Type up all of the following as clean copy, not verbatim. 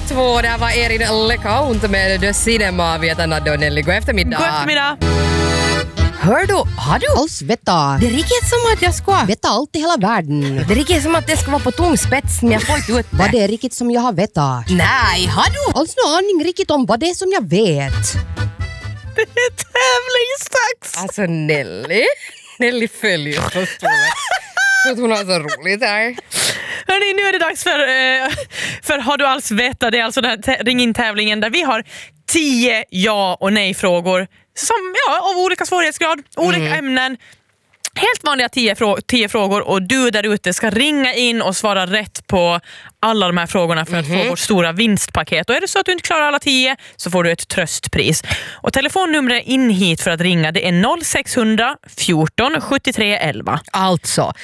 2. Där var Erin LeCount med The Cinema. Vi heter Nadde och Nelly. God eftermiddag. God eftermiddag. Hör du, har du alls veta? Det är riktigt som att jag ska Veta allt i hela världen. Det är riktigt som att det ska vara på tom spets, men jag får inte ut det. Vad det är riktigt som jag har vetat? Nej, har du? Alls någon aning riktigt om vad det är som jag vet. Det är tävlingsdags. Alltså Nelly följer på stolen. Så att hon har så roligt här. Hörrni, nu är det dags för Har du alls vetat? Det är alltså den här ring-in-tävlingen där vi har 10 ja- och nej-frågor som, av olika svårighetsgrad, olika ämnen. Helt vanliga 10 frågor och du där ute ska ringa in och svara rätt på alla de här frågorna för att få vårt stora vinstpaket. Och är det så att du inte klarar alla 10 så får du ett tröstpris. Och telefonnumret in hit för att ringa, det är 0600 14 73 11. Alltså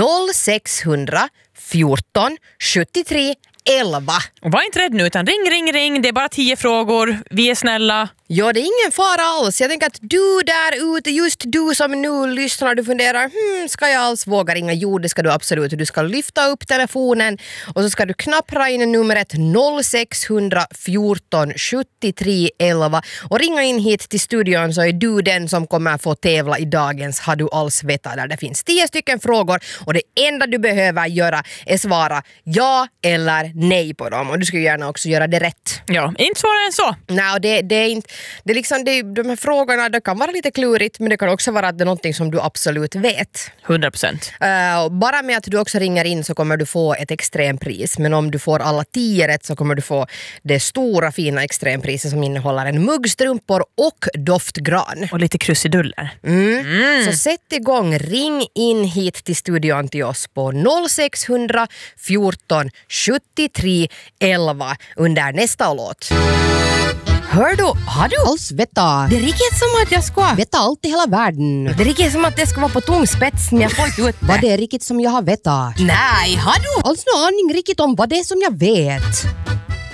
0600 14 73 11. Och var inte rädd nu utan ring. Det är bara 10 frågor. Vi är snälla. Ja, det är ingen fara alls. Jag tänker att du där ute, just du som nu lyssnar, du funderar, ska jag alls våga ringa? Jo, det ska du absolut. Du ska lyfta upp telefonen och så ska du knappra in numret 0600 14 73 11 och ringa in hit till studion, så är du den som kommer få tävla i dagens Har du alls vetat, där det finns 10 stycken frågor och det enda du behöver göra är svara ja eller nej på dem, och du ska gärna också göra det rätt. Ja, inte svårare än så. Nej, det är inte. Det är liksom de här frågorna, det kan vara lite klurigt, men det kan också vara att det är någonting som du absolut vet. 100%. Bara med att du också ringer in så kommer du få ett extrempris, men om du får alla 10 rätt så kommer du få det stora fina extrempriset som innehåller en muggstrumpor och doftgran. Och lite krusiduller. Så sätt igång, ring in hit till studion till oss på 0600 14 73 11 under nästa låt. Hör du, har du Alls veta? Det är riktigt som att jag ska Veta allt i hela världen. Det är riktigt som att det ska vara på tom spets, men jag får inte ut det. Vad det är riktigt som jag har vetat? Nej, har du Alls någon aning riktigt om vad det är som jag vet.